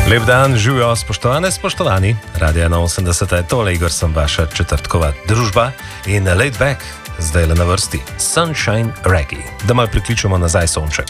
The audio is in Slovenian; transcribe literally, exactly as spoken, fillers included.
Lep dan, živijo spoštovane, spoštovani. Radio enainosemdeset je tole, Igor sem vaša četrtkova družba in laid back, zdaj le na vrsti Sunshine Reggae. Da malo prikličemo nazaj sonček.